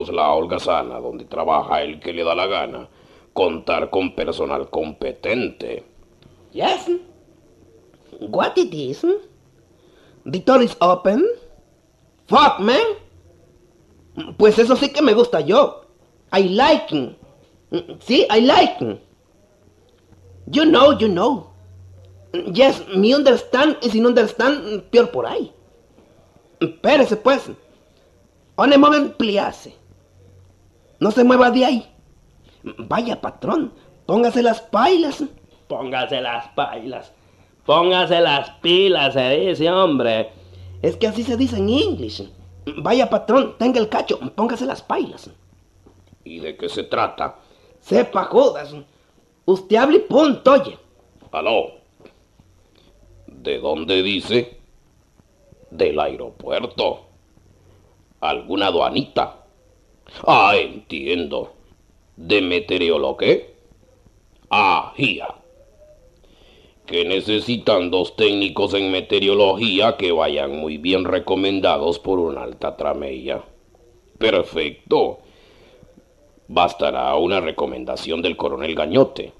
la holgazana donde trabaja el que le da la gana, contar con personal competente. Yes? What it is? The door is open? Fuck, man. Pues eso sí que me gusta yo. I like it. Sí, I like it. You know, you know. Yes, me understand y sin understand, peor por ahí. Espérese pues. On a moment, please. No se mueva de ahí. Vaya, patrón, póngase las pailas. Póngase las pailas. Póngase las pilas, se dice, hombre. Es que así se dice en English. Vaya, patrón, tenga el cacho, póngase las pailas. ¿Y de qué se trata? Sepa Judas. Usted habla y punto, oye. Aló. ¿De dónde dice? Del aeropuerto. ¿Alguna aduanita? Ah, entiendo. ¿De meteorólogo qué? Ah, ya. Que necesitan dos técnicos en meteorología que vayan muy bien recomendados por una alta tramella. Perfecto. Bastará una recomendación del coronel Gañote.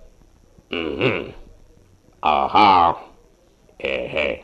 Ajá. Eje.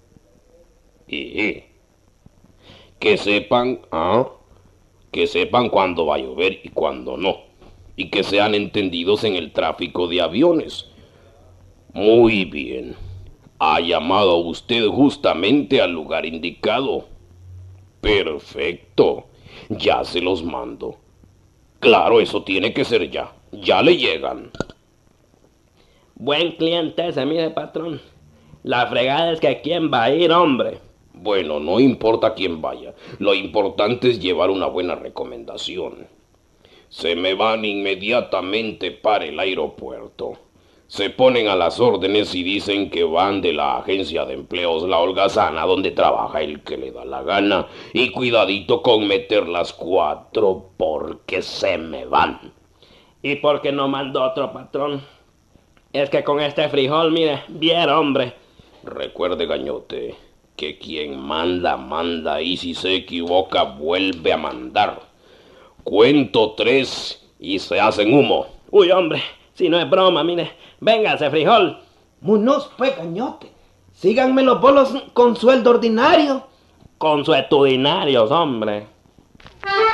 Que sepan, que sepan cuándo va a llover y cuándo no. Y que sean entendidos en el tráfico de aviones. Muy bien. Ha llamado usted justamente al lugar indicado. Perfecto. Ya se los mando. Claro, eso tiene que ser ya. Ya le llegan. Buen cliente ese, mire, patrón. La fregada es que quién va a ir, hombre. Bueno, no importa quién vaya. Lo importante es llevar una buena recomendación. Se me van inmediatamente para el aeropuerto. Se ponen a las órdenes y dicen que van de la agencia de empleos La Holgazana, donde trabaja el que le da la gana. Y cuidadito con meter las 4 porque se me van. ¿Y por qué no mandó otro, patrón? Es que con este frijol, mire, bien, hombre. Recuerde, Gañote, que quien manda, manda, y si se equivoca, vuelve a mandar. Cuento 3 y se hacen humo. Uy, hombre, si no es broma, mire, véngase, frijol. Munoz, pues, Gañote. Síganme los bolos con sueldo ordinario. Consuetudinarios, hombre.